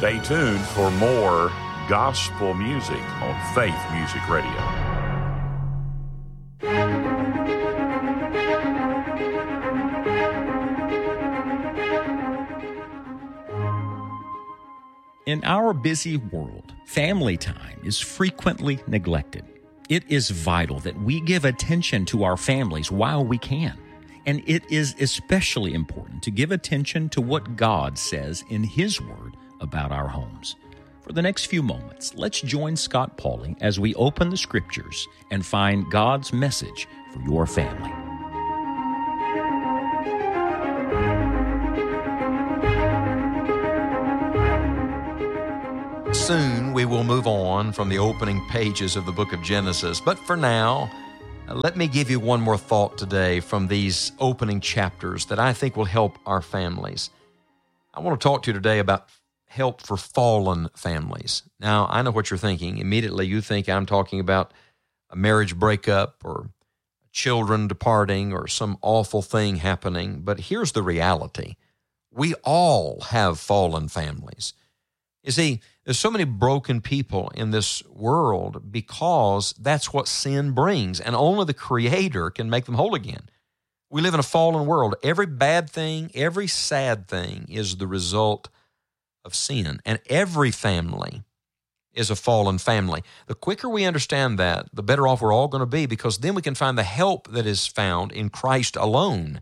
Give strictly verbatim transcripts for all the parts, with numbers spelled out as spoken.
Stay tuned for more gospel music on Faith Music Radio. In our busy world, family time is frequently neglected. It is vital that we give attention to our families while we can. And it is especially important to give attention to what God says in His Word about our homes. For the next few moments, let's join Scott Pauling as we open the Scriptures and find God's message for your family. Soon we will move on from the opening pages of the book of Genesis, but for now, let me give you one more thought today from these opening chapters that I think will help our families. I want to talk to you today about help for fallen families. Now, I know what you're thinking. Immediately you think I'm talking about a marriage breakup or children departing or some awful thing happening, but here's the reality. We all have fallen families. You see, there's so many broken people in this world because that's what sin brings, and only the Creator can make them whole again. We live in a fallen world. Every bad thing, every sad thing is the result of sin, and every family is a fallen family. The quicker we understand that, the better off we're all going to be, because then we can find the help that is found in Christ alone.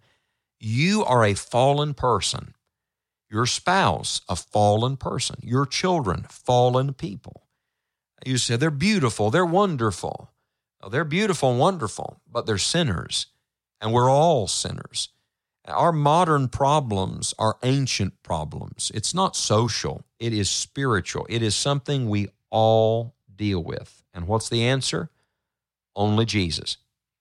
You are a fallen person. Your spouse, a fallen person. Your children, fallen people. You say, they're beautiful, they're wonderful. Oh, they're beautiful and wonderful, but they're sinners, and we're all sinners. Our modern problems are ancient problems. It's not social, it is spiritual. It is something we all deal with. And what's the answer? Only Jesus.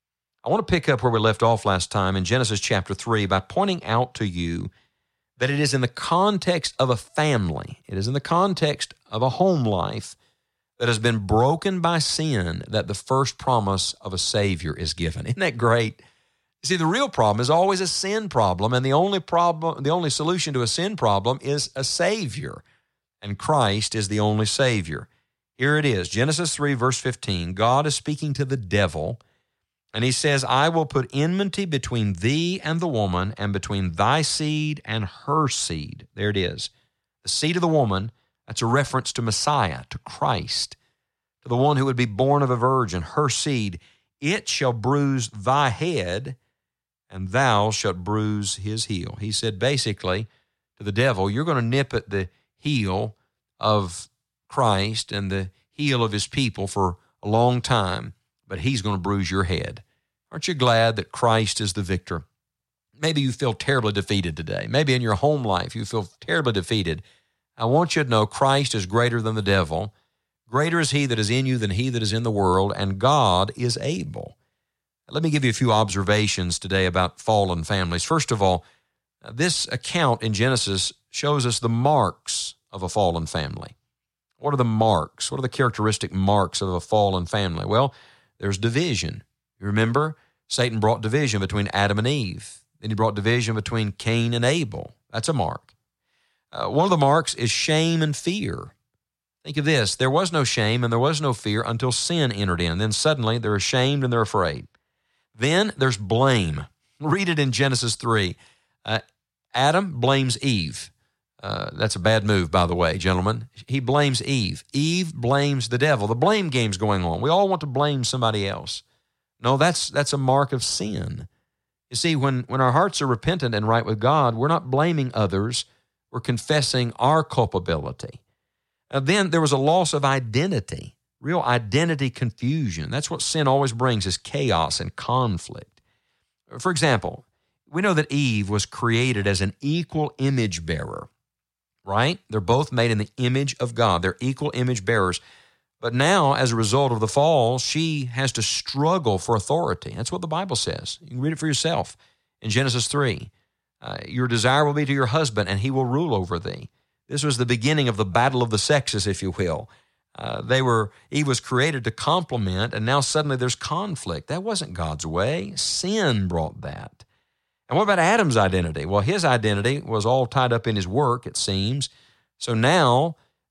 I want to pick up where we left off last time in Genesis chapter three by pointing out to you that it is in the context of a family, it is in the context of a home life that has been broken by sin that the first promise of a Savior is given. Isn't that great? You see, the real problem is always a sin problem, and the only problem, the only solution to a sin problem is a Savior, and Christ is the only Savior. Here it is, Genesis three, verse fifteen. God is speaking to the devil, and He says, I will put enmity between thee and the woman, and between thy seed and her seed. There it is. The seed of the woman, that's a reference to Messiah, to Christ, to the one who would be born of a virgin, her seed. It shall bruise thy head, and thou shalt bruise his heel. He said basically to the devil, you're going to nip at the heel of Christ and the heel of His people for a long time, but He's going to bruise your head. Aren't you glad that Christ is the victor? Maybe you feel terribly defeated today. Maybe in your home life you feel terribly defeated. I want you to know Christ is greater than the devil. Greater is He that is in you than he that is in the world, and God is able. Let me give you a few observations today about fallen families. First of all, this account in Genesis shows us the marks of a fallen family. What are the marks? What are the characteristic marks of a fallen family? Well, there's division. You remember, Satan brought division between Adam and Eve. Then he brought division between Cain and Abel. That's a mark. Uh, one of the marks is shame and fear. Think of this. There was no shame and there was no fear until sin entered in. Then suddenly they're ashamed and they're afraid. Then there's blame. Read it in Genesis three. Uh, Adam blames Eve. Uh, that's a bad move, by the way, gentlemen. He blames Eve. Eve blames the devil. The blame game's going on. We all want to blame somebody else. No, that's that's a mark of sin. You see, when, when our hearts are repentant and right with God, we're not blaming others. We're confessing our culpability. Uh, then there was a loss of identity, real identity confusion. That's what sin always brings, is chaos and conflict. For example, we know that Eve was created as an equal image bearer, right? They're both made in the image of God. They're equal image bearers. But now, as a result of the fall, she has to struggle for authority. That's what the Bible says. You can read it for yourself in Genesis three. Uh, your desire will be to your husband, and he will rule over thee. This was the beginning of the battle of the sexes, if you will. Uh, they were Eve was created to complement, and now suddenly there's conflict. That wasn't God's way. Sin brought that. And what about Adam's identity? Well, his identity was all tied up in his work, it seems. So now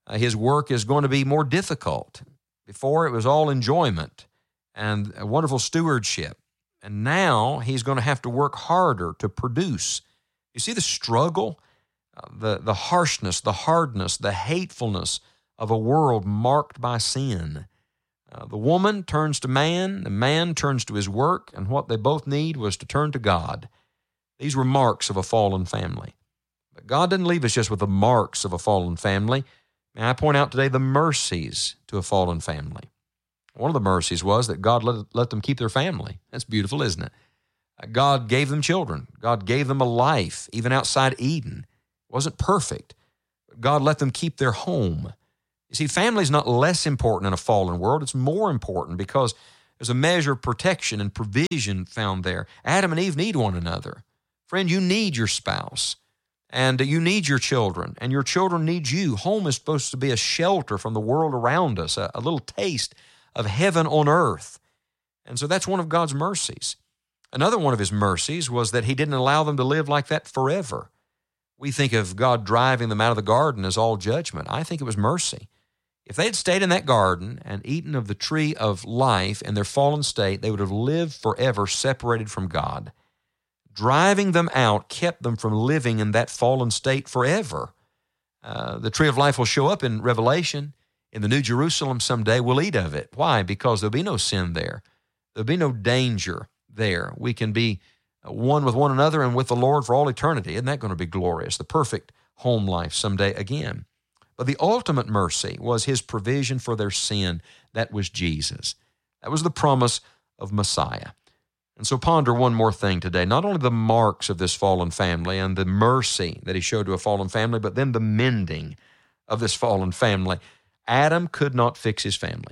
Uh, his work is going to be more difficult. Before, it was all enjoyment and a wonderful stewardship. And now he's going to have to work harder to produce. You see the struggle, uh, the, the harshness, the hardness, the hatefulness of a world marked by sin. Uh, the woman turns to man, the man turns to his work, and what they both need was to turn to God. These were marks of a fallen family. But God didn't leave us just with the marks of a fallen family. May I point out today the mercies to a fallen family. One of the mercies was that God let, let them keep their family. That's beautiful, isn't it? God gave them children. God gave them a life, even outside Eden. It wasn't perfect. But God let them keep their home. You see, family is not less important in a fallen world. It's more important because there's a measure of protection and provision found there. Adam and Eve need one another. Friend, you need your spouse, and you need your children, and your children need you. Home is supposed to be a shelter from the world around us, a, a little taste of heaven on earth. And so that's one of God's mercies. Another one of his mercies was that he didn't allow them to live like that forever. We think of God driving them out of the garden as all judgment. I think it was mercy. If they had stayed in that garden and eaten of the tree of life in their fallen state, they would have lived forever separated from God. Driving them out kept them from living in that fallen state forever. Uh, the tree of life will show up in Revelation. In the New Jerusalem someday, we'll eat of it. Why? Because there'll be no sin there. There'll be no danger there. We can be one with one another and with the Lord for all eternity. Isn't that going to be glorious? The perfect home life someday again. But the ultimate mercy was his provision for their sin. That was Jesus. That was the promise of Messiah. And so ponder one more thing today, not only the marks of this fallen family and the mercy that he showed to a fallen family, but then the mending of this fallen family. Adam could not fix his family.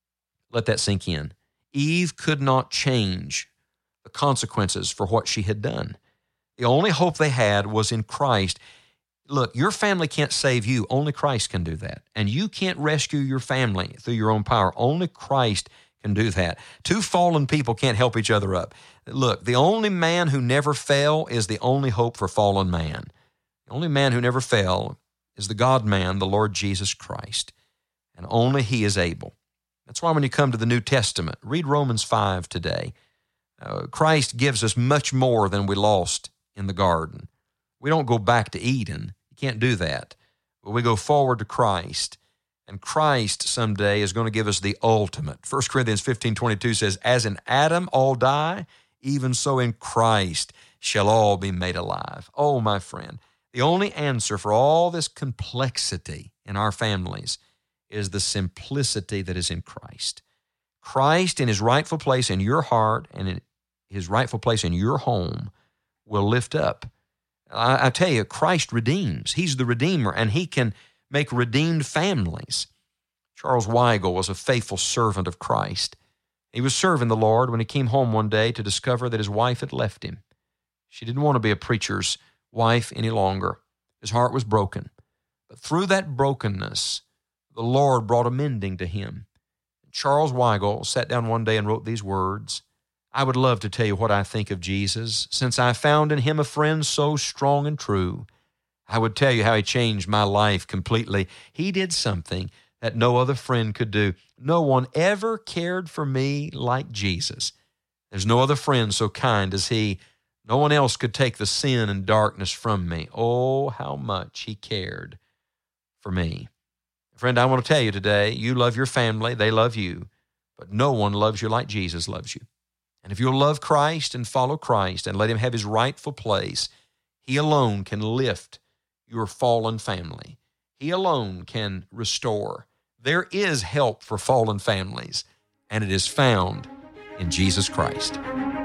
Let that sink in. Eve could not change the consequences for what she had done. The only hope they had was in Christ. Look, your family can't save you. Only Christ can do that. And you can't rescue your family through your own power. Only Christ can do that. Two fallen people can't help each other up. Look, the only man who never fell is the only hope for fallen man. The only man who never fell is the God-man, the Lord Jesus Christ. And only he is able. That's why when you come to the New Testament, read Romans five today. Uh, Christ gives us much more than we lost in the garden. We don't go back to Eden. You can't do that. But we go forward to Christ. And Christ someday is going to give us the ultimate. First Corinthians fifteen twenty-two says, as in Adam all die, even so in Christ shall all be made alive. Oh, my friend, the only answer for all this complexity in our families is the simplicity that is in Christ. Christ in his rightful place in your heart and in his rightful place in your home will lift up. I, I tell you, Christ redeems. He's the Redeemer, and he can make redeemed families. Charles Weigel was a faithful servant of Christ. He was serving the Lord when he came home one day to discover that his wife had left him. She didn't want to be a preacher's wife any longer. His heart was broken. But through that brokenness, the Lord brought a mending to him. Charles Weigel sat down one day and wrote these words, I would love to tell you what I think of Jesus, since I found in him a friend so strong and true. I would tell you how he changed my life completely. He did something that no other friend could do. No one ever cared for me like Jesus. There's no other friend so kind as he. No one else could take the sin and darkness from me. Oh, how much he cared for me. Friend, I want to tell you today, you love your family, they love you, but no one loves you like Jesus loves you. And if you'll love Christ and follow Christ and let him have his rightful place, he alone can lift your fallen family. He alone can restore. There is help for fallen families, and it is found in Jesus Christ.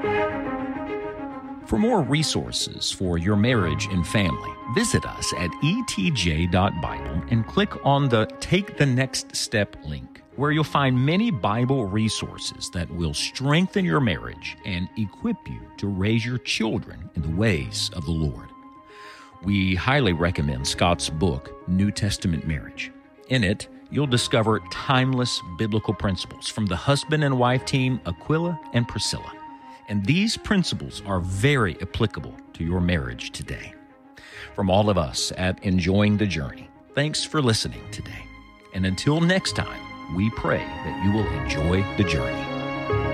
For more resources for your marriage and family, visit us at e t j dot bible and click on the Take the Next Step link, where you'll find many Bible resources that will strengthen your marriage and equip you to raise your children in the ways of the Lord. We highly recommend Scott's book, New Testament Marriage. In it, you'll discover timeless biblical principles from the husband and wife team Aquila and Priscilla. And these principles are very applicable to your marriage today. From all of us at Enjoying the Journey, thanks for listening today. And until next time, we pray that you will enjoy the journey.